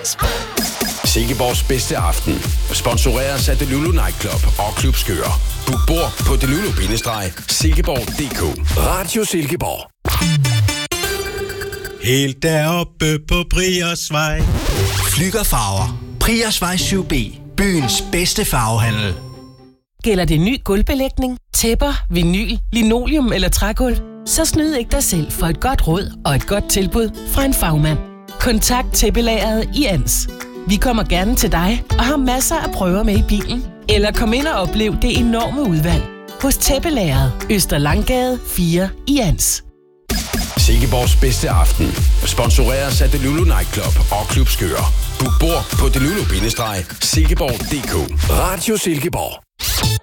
Silkeborgs bedste aften sponsoreres af Delulu Nightclub og Klub Skør. Book bord på delulu-silkeborg.dk. Radio Silkeborg. Helt deroppe på Priersvej. Flyggerfarver. Priersvej 7B. Byens bedste farvehandel. Gælder det ny gulvbelægning, tæpper, vinyl, linoleum eller trægulv? Så snyd ikke dig selv for et godt råd og et godt tilbud fra en fagmand. Kontakt tæppelageret i Ans. Vi kommer gerne til dig og har masser af prøver med i bilen. Eller kom ind og oplev det enorme udvalg hos tæppelageret Øster Langgade 4 i Ans. Silkeborgs bedste aften sponsoreres af Delulu Nightclub og Klub Skør. Book bord på delulu-silkeborg.dk. Radio Silkeborg.